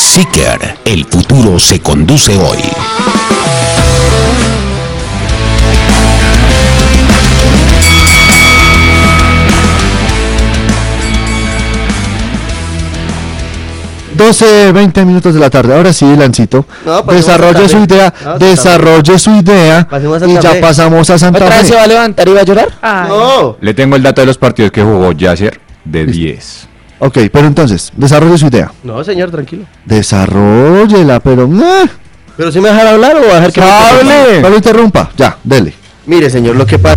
Seeker, el futuro se conduce hoy. $12:20 de la tarde. Ahora sí, Lancito, desarrolle su idea y ya pasamos a Santa Fe. ¿Otra vez se va a levantar y va a llorar? No. Le tengo el dato de los partidos que jugó Yasser de 10. Ok, pero entonces, desarrolle su idea. No, señor, tranquilo. Desarrollela, pero... ¿Pero si me dejar hablar o va a dejar que ¡hable! No lo interrumpa. Ya, dele. Mire, señor, lo que pasa...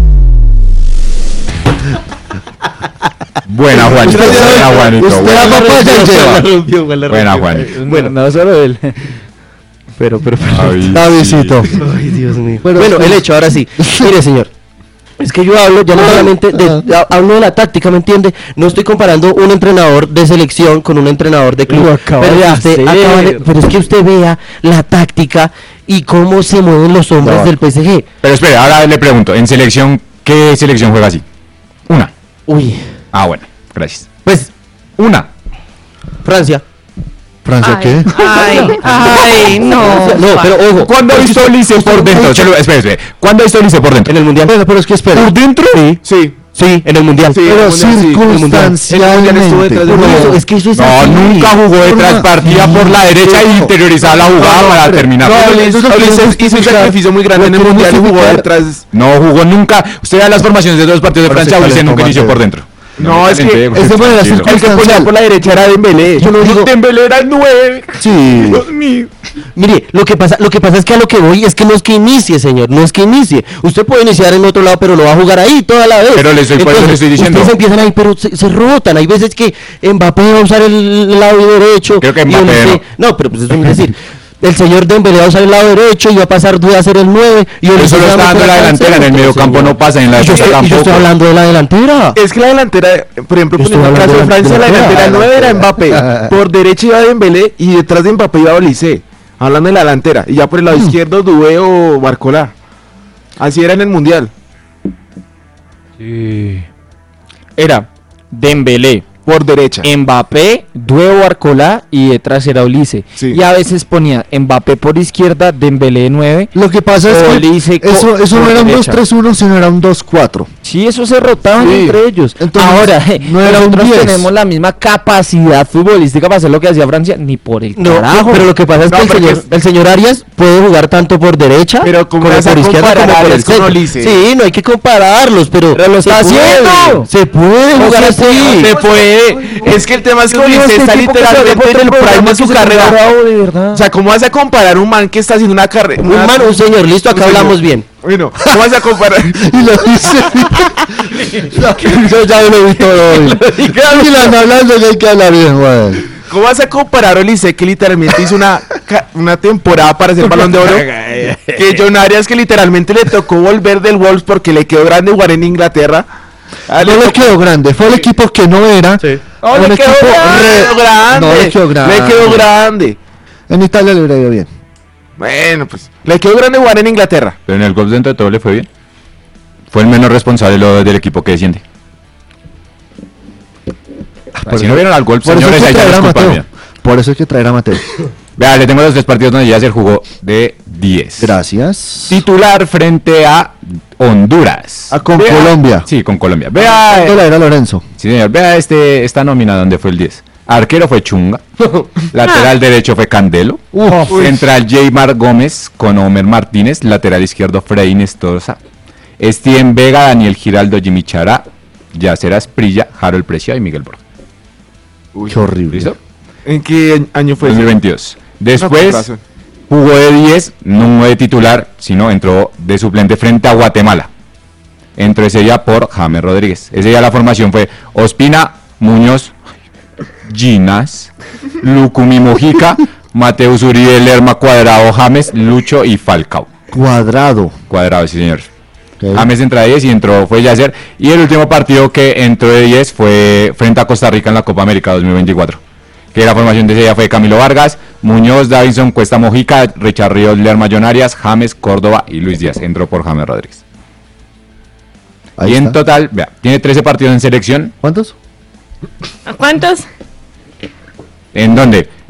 Buena, Juanito. Buena, Juanito. Usted la papaya lleva. Buena, Juanito. Bueno, no solo él. Pero. Ay, Davidcito. Ay, Dios mío. Bueno, Bueno, el hecho, ahora sí. Mire, señor. Es que yo hablo ya no solamente hablo de la táctica, ¿me entiende? No estoy comparando un entrenador de selección con un entrenador de club. Pero es que usted vea la táctica y cómo se mueven los hombres del PSG. Pero espere, ahora le pregunto, en selección, ¿qué selección juega así? Una. Uy, Ah, bueno, gracias. pues Una. Francia. ¿Francia qué? Ay, no. No, pero ojo. ¿Cuándo ha visto Lice por dentro? Espere. ¿Cuándo ha visto Lice por dentro? En el mundial. Pero es que espera. ¿Por dentro? Sí, en el mundial. Pero circunstancialmente. Por eso, es que eso es No, así. nunca jugó detrás, partía por la derecha y interiorizaba la jugada para terminar. Hizo un sacrificio muy grande en el mundial y jugó detrás. No jugó nunca. Usted vea las formaciones de todos los partidos de Pero Francia, se Lice nunca calentó inició Mateo. por dentro. No, es que es de manera tranquilo. el que ponía por la derecha era Dembélé. Yo no digo. Dembélé era el 9. Sí. Dios mío. Mire, lo que pasa es que a lo que voy es que no es que inicie, señor, no es que inicie. Usted puede iniciar en otro lado, pero lo va a jugar ahí toda la vez. Pero por eso le estoy diciendo. Ustedes empiezan ahí, pero se rotan. Hay veces que Mbappé va a usar el lado derecho. Creo que y Mbappé Olise- no, pero pues eso es decir. El señor Dembélé va a usar el lado derecho y va a pasar Duda a ser el 9. Y Eso Olise lo se va a está dando meter la acá delantera, en el centro, medio campo señor. no pasa, en la Y yo defensa estoy tampoco. hablando de la delantera. Es que la delantera, por ejemplo, Yo poniendo el estoy caso de hablando de Francia, la delantera delantera. 9 era Mbappé, por derecha iba Dembélé y detrás de Mbappé iba Olise, hablando de la delantera, y ya por el lado izquierdo Dubé o Barcola. Así era en el mundial. Era Dembélé, Por derecha. Mbappé, Duevo Arcolá y detrás era Olise. Sí. Y a veces ponía Mbappé por izquierda, Dembélé 9. Lo que pasa es que Olise eso no por era un derecha. 2-3-1, sino era un 2-4. Sí, eso se rotaban Sí. entre ellos. Entonces, Ahora, no era un nosotros 10. tenemos la misma capacidad futbolística para hacer lo que hacía Francia, ni por el No, carajo. pero lo que pasa es No, que porque el señor Arias puede jugar tanto por derecha Pero como como vas a por izquierda comparar como a por el Arias con centro. Olise. Sí, no hay que compararlos, pero Pero lo está se puede. haciendo. Se puede No jugar se así. Se puede. Es que el tema es que Olise está literalmente en el prime de su carrera. De verdad. O sea, ¿cómo vas a comparar un man que está haciendo una carrera? Un señor, listo, acá hablamos bien. Bueno, ¿cómo vas a comparar? Y lo dice. Yo ya lo vi todo hoy. Y la anda hablando que hay que hablar bien, güey. ¿Cómo vas a comparar a Olise que literalmente hizo una temporada para ser Balón de Oro? Que John Arias que literalmente le tocó volver del Wolves porque le quedó grande jugar en Inglaterra. No le quedó grande, fue el equipo que no era. No, Un le quedó equipo grande. No, le quedó grande. Le quedó grande. En Italia le hubiera ido bien. Bueno, pues le quedó grande jugar en Inglaterra. Pero en el golf dentro de todo le fue bien. Fue el menos responsable del equipo que desciende. Si no vieron al golf, Por eso señores, hay que ahí ya traer les a culpa Mateo. mía. Por eso hay que traer a Mateo. Vea, le tengo los 3 partidos donde Yasser jugó de 10. Gracias. Titular frente a Honduras. Con Vea- Colombia. Sí, con Colombia. Vea, ¿Cuánto la era Lorenzo? sí, señor, vea esta nómina donde fue el 10. Arquero fue Chunga. Lateral derecho fue Candelo. Central Jaymar Gómez con Homer Martínez. Lateral izquierdo Freddy Nestosa. Steven Vega, Daniel Giraldo, Jimmy Chará, Yasser Asprilla, Harold Preciado y Miguel Borja. Qué horrible. ¿Listo? ¿En qué año fue? 2022. No, con Después razón. jugó de 10, no de titular, sino entró de suplente frente a Guatemala. Entró ese día por James Rodríguez. Ese día la formación fue Ospina, Muñoz, Ginas, Lucumi Mojica, Mateus Uribe, Lerma, Cuadrado, James, Lucho y Falcao. Cuadrado. Cuadrado, sí señor. Ok. James entra de 10 y fue Yasser. Y el último partido que entró de 10 fue frente a Costa Rica en la Copa América 2024. Que la formación de ese día fue Camilo Vargas, Muñoz, Davinson, Cuesta Mojica, Richard Ríos, Lerma Jonarias, James, Córdoba y Luis Díaz. Entró por James Rodríguez. Ahí y en está. total, vea, tiene 13 partidos en selección. ¿Cuántos? ¿Cuántos? ¿En dónde?